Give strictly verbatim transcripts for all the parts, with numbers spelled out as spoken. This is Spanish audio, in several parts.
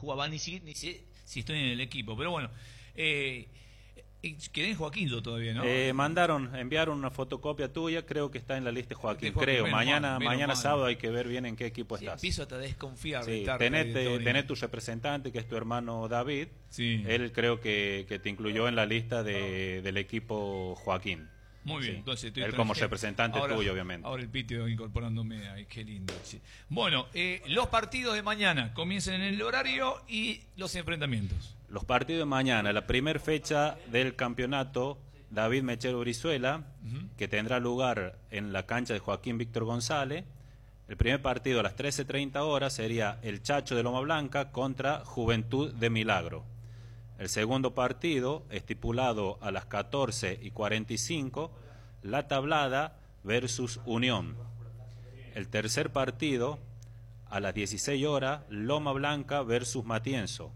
jugaba, ni, si, ni sé si estoy en el equipo, pero bueno, eh, quedé en Joaquín yo todavía, ¿no? Eh, mandaron, enviaron una fotocopia tuya, creo que está en la lista de Joaquín, de Joaquín, creo. menos Mañana mal, menos mañana mal. sábado hay que ver bien en qué equipo Sí, estás. empiezo hasta a desconfiar de Sí, estar tenés, de tenés tu representante, que es tu hermano David. Sí. Él creo que, que te incluyó en la lista de, del equipo Joaquín. Muy bien, Sí. entonces estoy Él trans- como representante ahora, tuyo, obviamente. Ahora el Pitio incorporándome ahí, qué lindo. Sí. Bueno, eh, los partidos de mañana comienzan en el horario y los enfrentamientos. Los partidos de mañana, la primera fecha del campeonato, David Mechero Brizuela, uh-huh. que tendrá lugar en la cancha de Joaquín Víctor González. El primer partido a las trece treinta horas sería el Chacho de Loma Blanca contra Juventud de Milagro. El segundo partido, estipulado a las catorce y cuarenta y cinco, La Tablada versus Unión. El tercer partido, a las dieciséis horas, Loma Blanca versus Matienzo.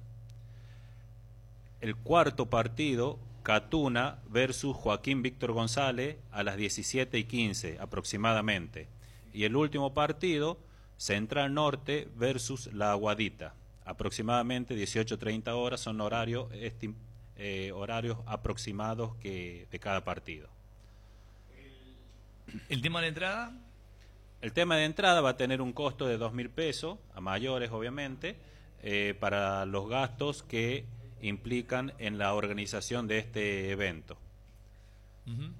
El cuarto partido, Catuna versus Joaquín Víctor González, a las diecisiete y quince aproximadamente. Y el último partido, Central Norte versus La Aguadita. Aproximadamente dieciocho treinta horas, son horarios, esti, eh, horarios aproximados que de cada partido. ¿El, ¿El tema de entrada? El tema de entrada va a tener un costo de dos mil pesos, a mayores obviamente, eh, para los gastos que implican en la organización de este evento. Uh-huh.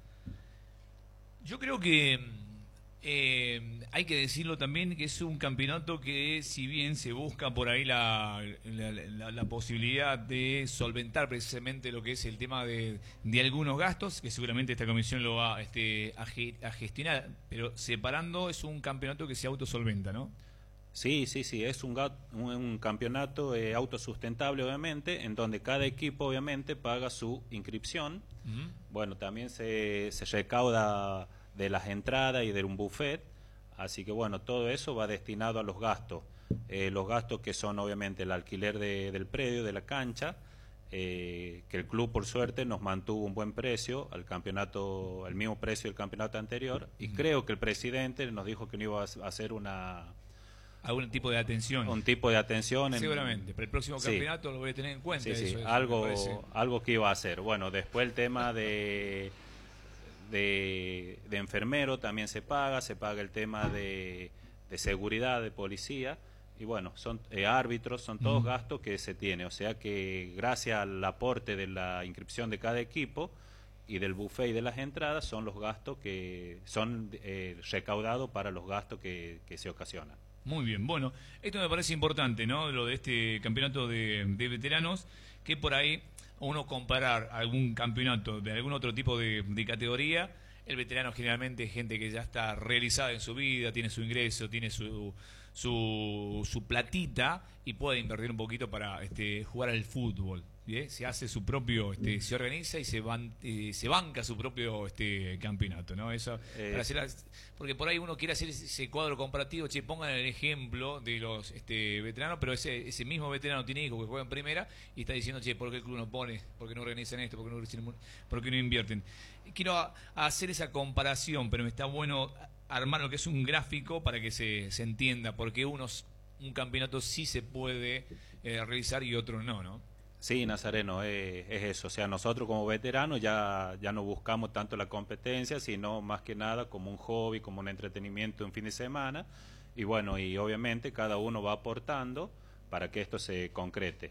Yo creo que eh, hay que decirlo también que es un campeonato que, si bien se busca por ahí la, la, la, la posibilidad de solventar precisamente lo que es el tema de, de algunos gastos, que seguramente esta comisión lo va este, a, a gestionar, pero separando, es un campeonato que se autosolventa, ¿no? Sí, sí, sí, es un, un, un campeonato eh, autosustentable, obviamente, en donde cada equipo, obviamente, paga su inscripción. Uh-huh. Bueno, también se, se recauda de las entradas y de un buffet, así que, bueno, todo eso va destinado a los gastos. Eh, los gastos que son, obviamente, el alquiler de, del predio, de la cancha, eh, que el club, por suerte, nos mantuvo un buen precio, al campeonato, el mismo precio del campeonato anterior, y uh-huh. creo que el presidente nos dijo que no iba a hacer una... algún tipo de atención. Un tipo de atención. En, seguramente, para el próximo sí. campeonato lo voy a tener en cuenta. Sí, sí, eso, eso, algo, algo que iba a hacer. Bueno, después el tema de, de, de enfermero también se paga, se paga el tema de, de seguridad, de policía, y bueno, son eh, árbitros, son todos mm. gastos que se tiene. O sea que gracias al aporte de la inscripción de cada equipo y del buffet y de las entradas, son los gastos que son eh, recaudados para los gastos que, que se ocasionan. Muy bien, bueno, esto me parece importante, ¿no? Lo de este campeonato de, de veteranos, que por ahí uno comparar algún campeonato de algún otro tipo de, de categoría, el veterano generalmente es gente que ya está realizada en su vida, tiene su ingreso, tiene su su, su platita y puede invertir un poquito para este, jugar al fútbol. ¿Bien? Se hace su propio, este, se organiza y se, van, eh, se banca su propio este, campeonato, ¿no? Eso, eh. para hacer, porque por ahí uno quiere hacer ese, ese cuadro comparativo, che, pongan el ejemplo de los este, veteranos, pero ese, ese mismo veterano tiene hijos que juegan en primera y está diciendo, che, ¿por qué el club no pone? ¿Por qué no organizan esto? ¿Por qué no, por qué no invierten? Quiero a, a hacer esa comparación, pero me está bueno armar lo que es un gráfico para que se, se entienda, porque unos, un campeonato sí se puede eh, realizar y otro no, ¿no? Sí, Nazareno, es, es eso. O sea, nosotros como veteranos ya, ya no buscamos tanto la competencia, sino más que nada como un hobby, como un entretenimiento un fin de semana. Y bueno, y obviamente cada uno va aportando para que esto se concrete.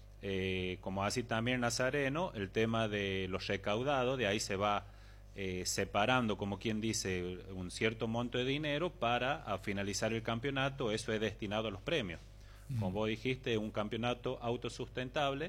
Eh, como así también Nazareno, el tema de los recaudados, de ahí se va eh, separando, como quien dice, un cierto monto de dinero para a finalizar el campeonato. Eso es destinado a los premios. Como vos dijiste, un campeonato autosustentable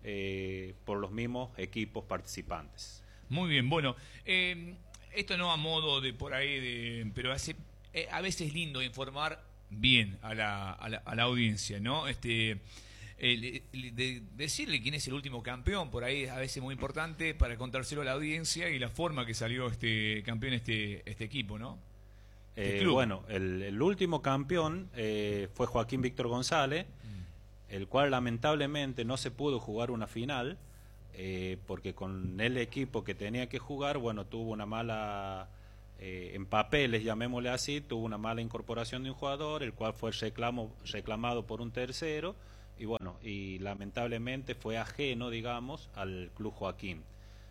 eh, por los mismos equipos participantes. Muy bien, bueno, eh, esto no a modo de por ahí, de, pero hace, eh, a veces es lindo informar bien a la, a la, a la audiencia, ¿no? Este, el, el, de, decirle quién es el último campeón, por ahí es a veces muy importante para contárselo a la audiencia y la forma que salió este campeón este, este equipo, ¿no? Eh, bueno, el, el último campeón eh, fue Joaquín Víctor González, mm. el cual lamentablemente no se pudo jugar una final, eh, porque con el equipo que tenía que jugar, bueno, tuvo una mala, eh, en papeles, llamémosle así, tuvo una mala incorporación de un jugador, el cual fue reclamo, reclamado por un tercero, y bueno, y lamentablemente fue ajeno, digamos, al Club Joaquín,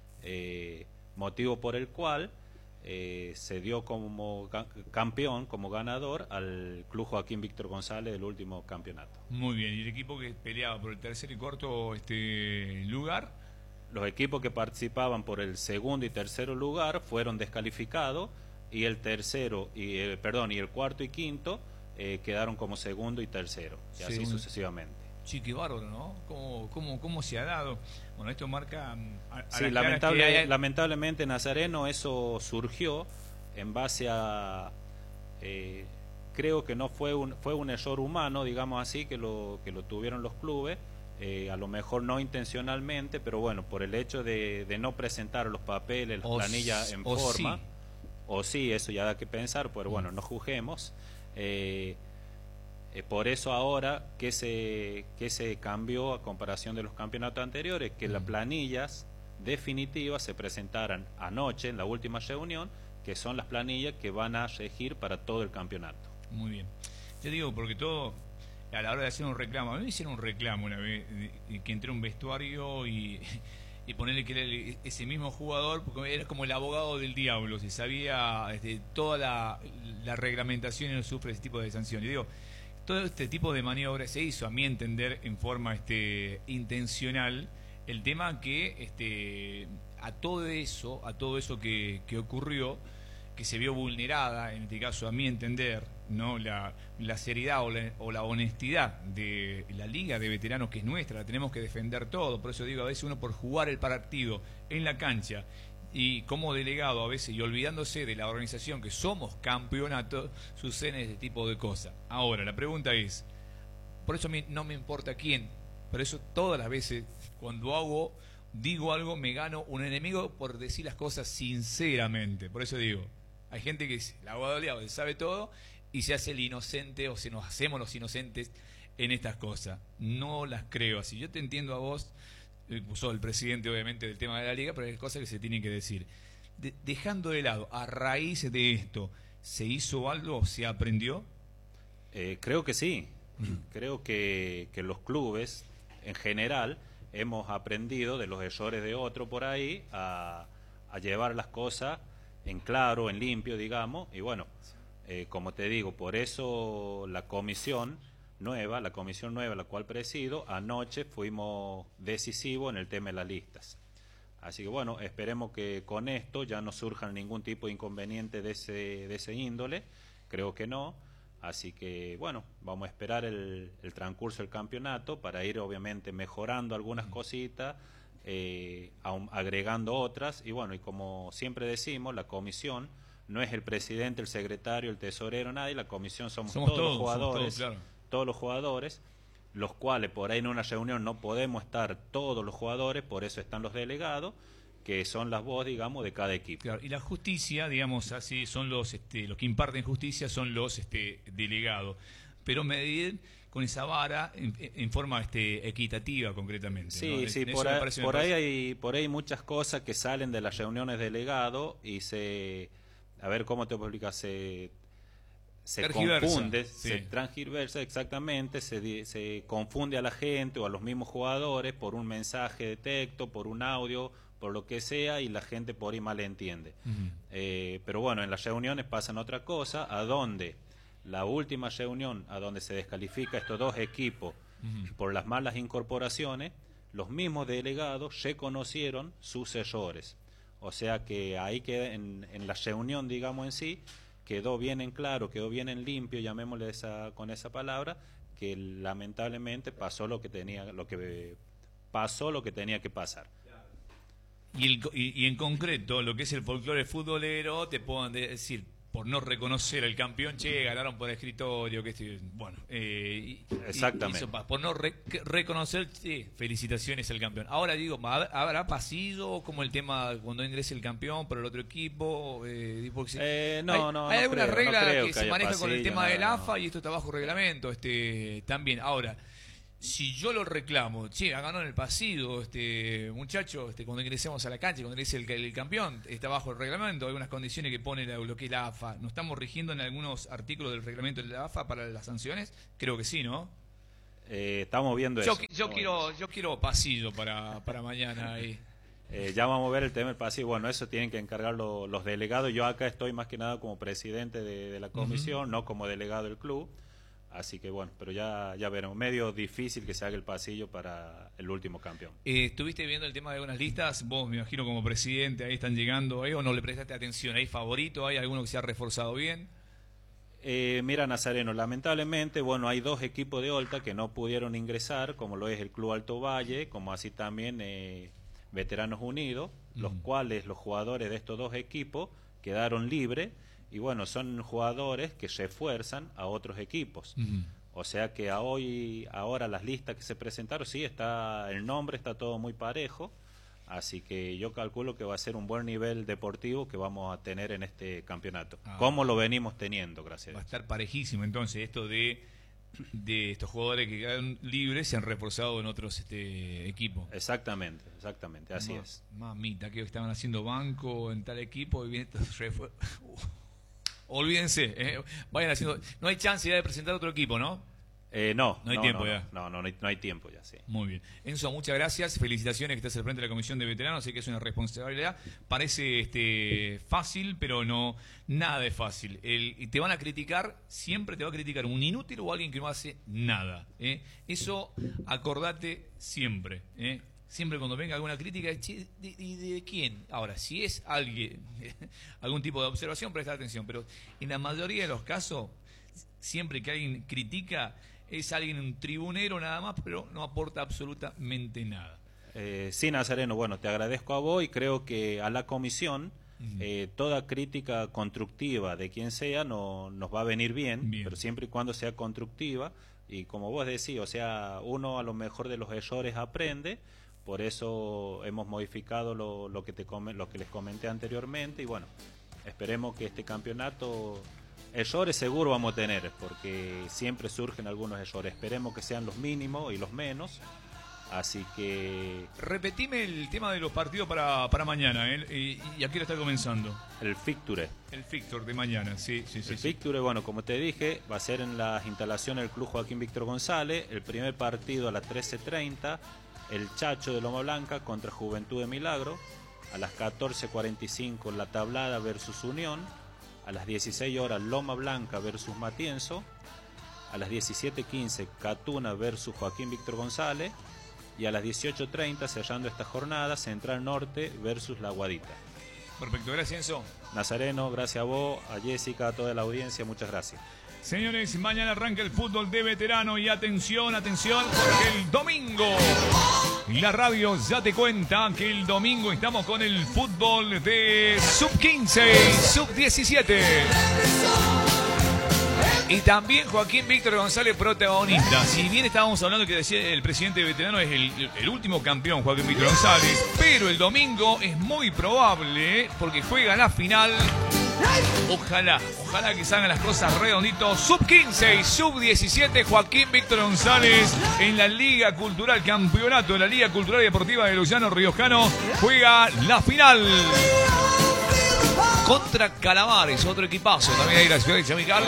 eh, motivo por el cual eh, se dio como campeón, como ganador, al Club Joaquín Víctor González del último campeonato. Muy bien, y el equipo que peleaba por el tercer y cuarto este lugar. Los equipos que participaban por el segundo y tercer lugar fueron descalificados, y el tercero y eh, perdón y el cuarto y quinto eh, quedaron como segundo y tercero, y así segundo. Sucesivamente. Sí, qué bárbaro, ¿no? ¿Cómo, cómo, cómo se ha dado? Bueno, esto marca... A, a sí, lamentable, hay... lamentablemente Nazareno eso surgió en base a... Eh, creo que no fue un, fue un error humano, digamos así, que lo, que lo tuvieron los clubes, eh, a lo mejor no intencionalmente, pero bueno, por el hecho de, de no presentar los papeles, las planillas en o forma, sí. o sí, eso ya da que pensar, pero bueno, no juzguemos. Eh, Eh, por eso ahora que se, que se cambió a comparación de los campeonatos anteriores, que mm. las planillas definitivas se presentaran anoche en la última reunión, que son las planillas que van a regir para todo el campeonato. Muy bien. Yo digo, porque todo, a la hora de hacer un reclamo, a mí me hicieron un reclamo una vez, que entré a un vestuario y, y ponerle que era ese mismo jugador, porque era como el abogado del diablo, se sabía este, toda la, la reglamentación y no sufre ese tipo de sanciones. Y digo, todo este tipo de maniobras se hizo, a mi entender, en forma este, intencional. El tema que este, a todo eso, a todo eso que, que ocurrió, que se vio vulnerada, en este caso, a mi entender, no la, la seriedad o la, o la honestidad de la liga de veteranos, que es nuestra, la tenemos que defender todo. Por eso digo, a veces uno por jugar el partido en la cancha y como delegado a veces, y olvidándose de la organización que somos campeonato, suceden este tipo de cosas. Ahora, la pregunta es, por eso a mí no me importa quién, pero eso todas las veces, cuando hago, digo algo, me gano un enemigo por decir las cosas sinceramente. Por eso digo, hay gente que dice, el abogado del diablo sabe todo, y se hace el inocente, o se nos hacemos los inocentes en estas cosas. No las creo así. Yo te entiendo a vos, sos el presidente obviamente del tema de la liga, pero hay cosas que se tienen que decir. De, dejando de lado, a raíz de esto, ¿se hizo algo? ¿Se aprendió? Eh, creo que sí. Creo que, que los clubes, en general, hemos aprendido de los errores de otro por ahí a, a llevar las cosas en claro, en limpio, digamos. Y bueno, eh, como te digo, por eso la comisión nueva, la comisión nueva, la cual presido, anoche fuimos decisivos en el tema de las listas. Así que bueno, esperemos que con esto ya no surja ningún tipo de inconveniente de ese, de ese índole, creo que no. Así que bueno, vamos a esperar el, el transcurso del campeonato para ir obviamente mejorando algunas cositas, eh, aun, agregando otras, y bueno, y como siempre decimos, la comisión no es el presidente, el secretario, el tesorero, nadie, la comisión somos, somos todos, todos los jugadores, somos todos, claro. todos los jugadores, los cuales por ahí en una reunión no podemos estar todos los jugadores, por eso están los delegados, que son las voces, digamos, de cada equipo. Claro, y la justicia, digamos así, son los este, los que imparten justicia son los este, delegados, pero medir con esa vara en, en forma este, equitativa concretamente. Sí, ¿no? sí, en por, ahí, parece, por, ahí hay, por ahí hay muchas cosas que salen de las reuniones de delegados y se, a ver cómo te puedo explicar, se... se confunde, sí. se transgiversa exactamente, se, se confunde a la gente o a los mismos jugadores por un mensaje de texto, por un audio, por lo que sea, y la gente por ahí malentiende. Uh-huh. eh, pero bueno, en las reuniones pasan otra cosa, a donde la última reunión, a donde se descalifica estos dos equipos uh-huh. por las malas incorporaciones, los mismos delegados reconocieron sus errores. O sea que ahí queda en, en la reunión, digamos en sí, quedó bien en claro, quedó bien en limpio, llamémosle esa, con esa palabra, que lamentablemente pasó lo que tenía, lo que pasó lo que tenía que pasar. Y, el, y, y en concreto, lo que es el folclore futbolero, te puedo decir, por no reconocer al campeón, che, ganaron por escritorio, que estoy, bueno, eh, y, exactamente. Y, y por no re, reconocer, che, felicitaciones al campeón. Ahora digo, ¿habrá pasillo como el tema cuando ingrese el campeón por el otro equipo? Eh, porque, eh, no, hay, no, hay no alguna creo, regla no que, que se maneja pasillo, con el tema nada, del A F A no. Y esto está bajo reglamento, este, también. Ahora, si yo lo reclamo, che, ganó en el pasillo, este muchacho, este, cuando ingresemos a la cancha, cuando ingrese el, el campeón, está bajo el reglamento, hay algunas condiciones que pone la, lo que es la A F A. ¿Nos estamos rigiendo en algunos artículos del reglamento de la A F A para las sanciones? Creo que sí, ¿no? Eh, estamos viendo yo, eso. Yo quiero, yo quiero pasillo para, para mañana ahí. Eh, ya vamos a ver el tema del pasillo. Bueno, eso tienen que encargar lo, los delegados. Yo acá estoy más que nada como presidente de, de la comisión, uh-huh. no como delegado del club. Así que bueno, pero ya, ya veremos. Medio difícil que se haga el pasillo para el último campeón. Eh, ¿Estuviste viendo el tema de algunas listas? Vos, me imagino, como presidente, ahí están llegando, ahí, ¿o no le prestaste atención? ¿Hay favorito? ¿Hay alguno que se ha reforzado bien? Eh, mira, Nazareno, lamentablemente, bueno, hay dos equipos de Olta que no pudieron ingresar, como lo es el Club Alto Valle, como así también eh, Veteranos Unidos, mm. los cuales los jugadores de estos dos equipos quedaron libres, y bueno, son jugadores que refuerzan a otros equipos. Mm. O sea que a hoy, ahora las listas que se presentaron, sí, está el nombre, está todo muy parejo. Así que yo calculo que va a ser un buen nivel deportivo que vamos a tener en este campeonato. Ah, como lo venimos teniendo, gracias a Dios. Va a estar parejísimo entonces esto de, de estos jugadores que quedan libres se han reforzado en otros este, equipos. Exactamente, exactamente, así Ma, es. Mamita, que estaban haciendo banco en tal equipo y viene estos refuerzos. Olvídense, eh, vayan haciendo... No hay chance ya de presentar otro equipo, ¿no? Eh, no, no hay no, tiempo no, ya. No, no, no hay, no hay tiempo ya, sí. Muy bien. Enzo, muchas gracias. Felicitaciones que estás al frente de la Comisión de Veteranos. Sé que es una responsabilidad. Parece este, fácil, pero no, nada es fácil. El, y te van a criticar, siempre te va a criticar un inútil o alguien que no hace nada. ¿eh? Eso, acordate siempre. ¿eh? Siempre cuando venga alguna crítica, ¿de, de, de quién? Ahora, si es alguien, algún tipo de observación, presta atención. Pero en la mayoría de los casos, siempre que alguien critica, es alguien, un tribunero nada más, pero no aporta absolutamente nada. Eh, sí, Nazareno, bueno, te agradezco a vos y creo que a la comisión uh-huh. eh, toda crítica constructiva de quien sea no, nos va a venir bien, bien, pero siempre y cuando sea constructiva. Y como vos decís, o sea, uno a lo mejor de los errores aprende, por eso hemos modificado lo, lo, que, te come, lo que les comenté anteriormente y bueno, esperemos que este campeonato... Errores seguro vamos a tener, porque siempre surgen algunos errores. Esperemos que sean los mínimos y los menos. Así que... Repetime el tema de los partidos para, para mañana, ¿eh? y, y aquí lo está comenzando. El fixture. El fixture de mañana, sí, sí, sí. El sí. fixture, bueno, como te dije, va a ser en las instalaciones del Club Joaquín Víctor González. El primer partido a las trece treinta, el Chacho de Loma Blanca contra Juventud de Milagro. A las catorce cuarenta y cinco, La Tablada versus Unión. A las dieciséis horas, Loma Blanca versus Matienzo. A las diecisiete quince, Catuna versus Joaquín Víctor González. Y a las dieciocho treinta, cerrando esta jornada, Central Norte versus La Guadita. Perfecto, gracias, Enzo. Nazareno, gracias a vos, a Jessica, a toda la audiencia, muchas gracias. Señores, mañana arranca el fútbol de veterano y atención, atención, porque el domingo la radio ya te cuenta que el domingo estamos con el fútbol de sub quince, sub diecisiete. Y también Joaquín Víctor González protagonista. Si bien estábamos hablando que decía el presidente de veterano es el, el último campeón, Joaquín Víctor González, pero el domingo es muy probable porque juega la final. Ojalá, ojalá que salgan las cosas redonditos. sub quince y sub diecisiete, Joaquín Víctor González en la Liga Cultural, campeonato de la Liga Cultural y Deportiva de Luciano Riojano, juega la final contra Calamares, otro equipazo también ahí en la ciudad de Chamical.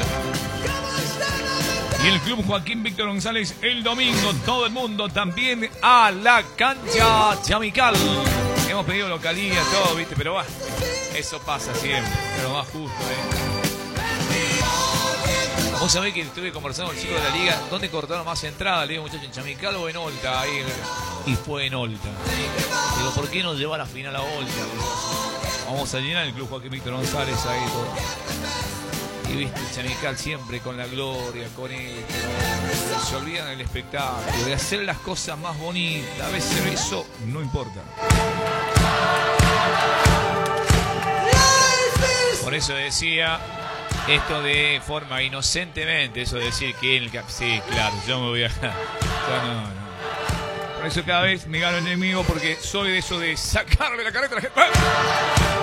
Y el club Joaquín Víctor González el domingo, todo el mundo también a la cancha Chamical. Hemos pedido localía, todo, viste, pero va, eso pasa siempre, pero va justo, eh. Vos sabés que estuve conversando con el chico de la liga, ¿dónde cortaron más entrada? Le digo, muchachos, ¿en Chamical o en Olta? Ahí, y fue en Olta. Digo, ¿por qué no llevar a la final a Olta? Vamos a llenar el club Joaquín Víctor González ahí. Todo. Y viste, Chamical siempre con la gloria, con él. Se olvidan del espectáculo, de hacer las cosas más bonitas. A veces eso no importa. Por eso decía esto de forma inocentemente, eso de decir que él... Sí, claro, yo me voy a... No, no, no. Por eso cada vez me gano el enemigo porque soy de eso de sacarle la careta a la gente.